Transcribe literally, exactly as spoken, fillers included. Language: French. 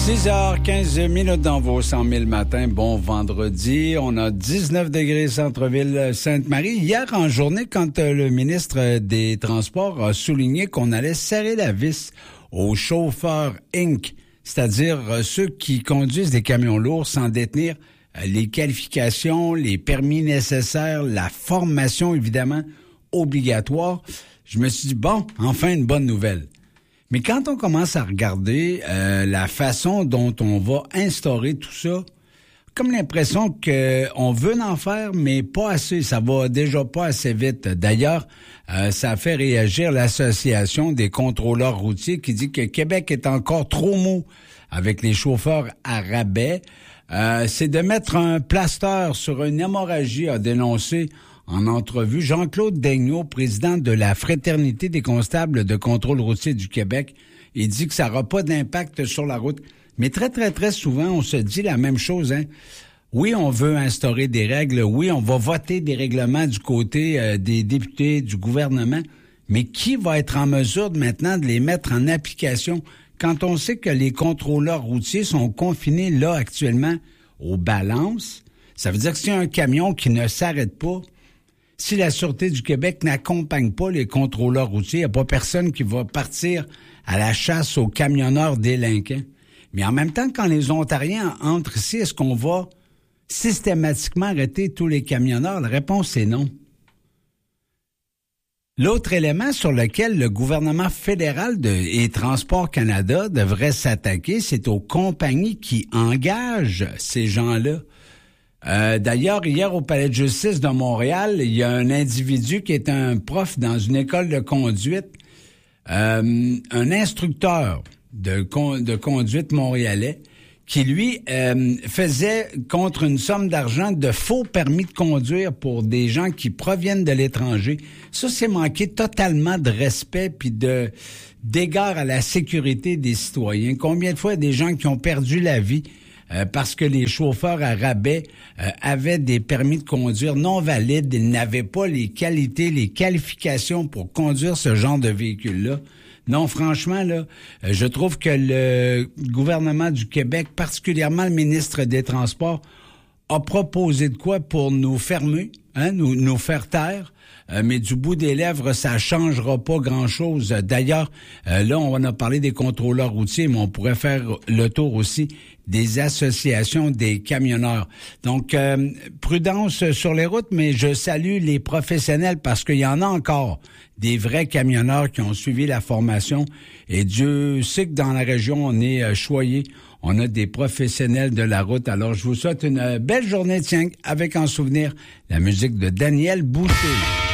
six heures quinze minutes dans vos cent mille matins. Bon vendredi. On a dix-neuf degrés centre-ville Sainte-Marie. Hier en journée, quand le ministre des Transports a souligné qu'on allait serrer la vis aux chauffeurs Incorporés, c'est-à-dire ceux qui conduisent des camions lourds sans détenir les qualifications, les permis nécessaires, la formation évidemment obligatoire, je me suis dit, bon, enfin une bonne nouvelle. Mais quand on commence à regarder euh, la façon dont on va instaurer tout ça, comme l'impression qu'on veut en faire, mais pas assez. Ça va déjà pas assez vite. D'ailleurs, euh, ça a fait réagir l'Association des contrôleurs routiers qui dit que Québec est encore trop mou avec les chauffeurs à rabais. Euh, c'est de mettre un plaster sur une hémorragie, a dénoncé en entrevue Jean-Claude Daigneault, président de la Fraternité des constables de contrôle routier du Québec. Il dit que ça n'aura pas d'impact sur la route. Mais très, très, très souvent, on se dit la même chose, hein. Oui, on veut instaurer des règles. Oui, on va voter des règlements du côté euh, des députés, du gouvernement. Mais qui va être en mesure maintenant de les mettre en application quand on sait que les contrôleurs routiers sont confinés là actuellement aux balances? Ça veut dire que s'il y a un camion qui ne s'arrête pas, si la Sûreté du Québec n'accompagne pas les contrôleurs routiers, il n'y a pas personne qui va partir à la chasse aux camionneurs délinquants. Mais en même temps, quand les Ontariens entrent ici, est-ce qu'on va systématiquement arrêter tous les camionneurs? La réponse est non. L'autre élément sur lequel le gouvernement fédéral de, et Transport Canada devrait s'attaquer, c'est aux compagnies qui engagent ces gens-là. Euh, d'ailleurs, hier au Palais de justice de Montréal, il y a un individu qui est un prof dans une école de conduite, euh, un instructeur de, con, de conduite montréalais, qui, lui, euh, faisait contre une somme d'argent de faux permis de conduire pour des gens qui proviennent de l'étranger. Ça, c'est manquer totalement de respect puis de d'égard à la sécurité des citoyens. Combien de fois il y a des gens qui ont perdu la vie Euh, parce que les chauffeurs à rabais euh, avaient des permis de conduire non valides, ils n'avaient pas les qualités, les qualifications pour conduire ce genre de véhicule-là. Non, franchement, là, euh, je trouve que le gouvernement du Québec, particulièrement le ministre des Transports, a proposé de quoi pour nous fermer, hein, nous, nous faire taire. Euh, mais du bout des lèvres, ça changera pas grand-chose. D'ailleurs, euh, là, on a parlé des contrôleurs routiers, mais on pourrait faire le tour aussi des associations des camionneurs. Donc, euh, prudence sur les routes, mais je salue les professionnels parce qu'il y en a encore des vrais camionneurs qui ont suivi la formation. Et Dieu sait que dans la région, on est euh, choyé. On a des professionnels de la route. Alors, je vous souhaite une belle journée, tiens, avec en souvenir la musique de Daniel Boucher.